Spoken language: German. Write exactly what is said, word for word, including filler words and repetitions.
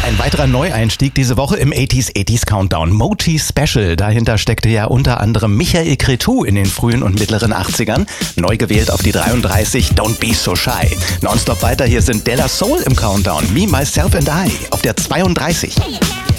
Ein weiterer Neueinstieg diese Woche im achtziger achtziger Countdown. Moti Special. Dahinter steckte ja unter anderem Michael Cretu in den frühen und mittleren achtzigern. Neu gewählt auf die dreiunddreißig, Don't Be So Shy. Nonstop weiter, hier sind De La Soul im Countdown. Me, Myself and I auf der zweiunddreißig.